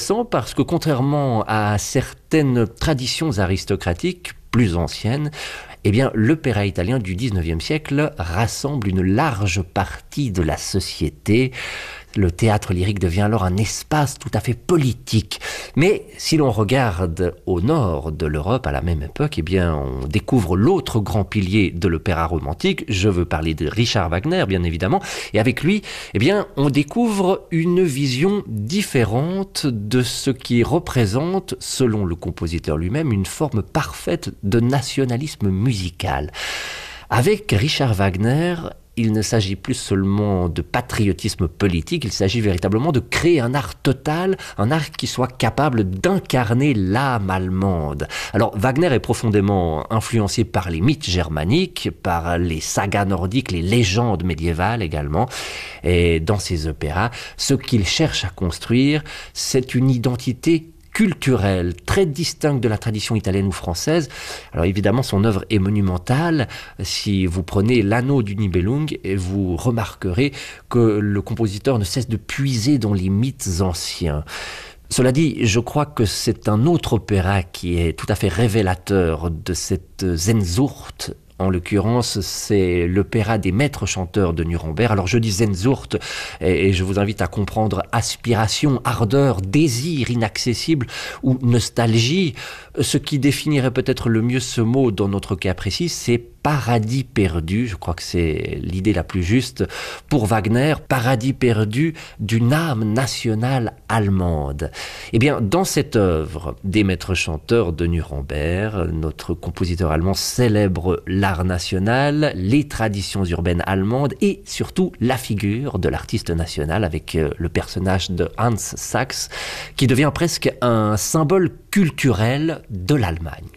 intéressant parce que contrairement à certaines traditions aristocratiques plus anciennes, eh bien, l'opéra italien du XIXe siècle rassemble une large partie de la société. Le théâtre lyrique devient alors un espace tout à fait politique. Mais si l'on regarde au nord de l'Europe à la même époque, eh bien, on découvre l'autre grand pilier de l'opéra romantique. Je veux parler de Richard Wagner, bien évidemment. Et avec lui, eh bien, on découvre une vision différente de ce qui représente, selon le compositeur lui-même, une forme parfaite de nationalisme musical. Avec Richard Wagner, il ne s'agit plus seulement de patriotisme politique, il s'agit véritablement de créer un art total, un art qui soit capable d'incarner l'âme allemande. Alors Wagner est profondément influencé par les mythes germaniques, par les sagas nordiques, les légendes médiévales également. Et dans ses opéras, ce qu'il cherche à construire, c'est une identité culturelle, très distincte de la tradition italienne ou française. Alors évidemment, son œuvre est monumentale. Si vous prenez l'Anneau du Nibelung, vous remarquerez que le compositeur ne cesse de puiser dans les mythes anciens. Cela dit, je crois que c'est un autre opéra qui est tout à fait révélateur de cette Sehnsucht. En l'occurrence, c'est l'opéra des maîtres chanteurs de Nuremberg. Alors je dis Sehnsucht et je vous invite à comprendre aspiration, ardeur, désir inaccessible ou nostalgie. Ce qui définirait peut-être le mieux ce mot dans notre cas précis, c'est paradis perdu. Je crois que c'est l'idée la plus juste pour Wagner, paradis perdu d'une âme nationale allemande. Eh bien, dans cette œuvre des maîtres chanteurs de Nuremberg, notre compositeur allemand célèbre l'art national, les traditions urbaines allemandes et surtout la figure de l'artiste national avec le personnage de Hans Sachs qui devient presque un symbole culturel de l'Allemagne.